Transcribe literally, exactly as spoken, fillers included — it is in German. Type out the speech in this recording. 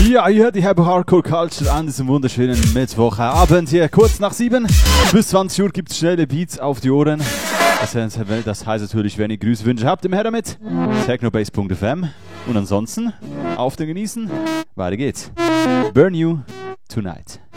Ja, ihr hört die Happy Hardcore Culture an diesem wunderschönen Mittwochabend hier. Kurz nach sieben bis zwanzig Uhr gibt es schnelle Beats auf die Ohren. Das heißt, das heißt natürlich, wenn ihr Grüßwünsche habt, immer her damit. technobase punkt f m. Und ansonsten, auf den Genießen. Weiter geht's. Burn You Tonight.